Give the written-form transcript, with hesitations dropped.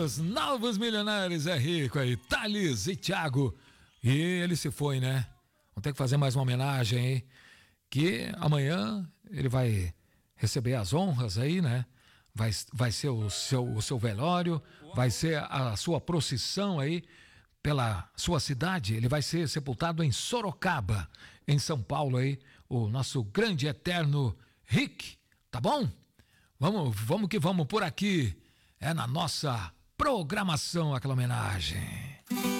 os novos milionários é rico aí, Thales e Thiago. E ele se foi, né? Vamos ter que fazer mais uma homenagem aí. Que amanhã ele vai receber as honras aí, né? Vai ser o seu velório, vai ser a sua procissão aí pela sua cidade. Ele vai ser sepultado em Sorocaba, em São Paulo aí, o nosso grande eterno Rick, tá bom? Vamos que vamos por aqui. É na nossa programação aquela homenagem.